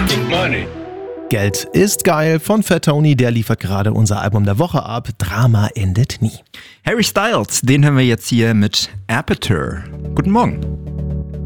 Money. Geld ist geil von Fat Tony, der liefert gerade unser Album der Woche ab. Drama endet nie. Harry Styles, den hören wir jetzt hier mit Aperture. Guten Morgen.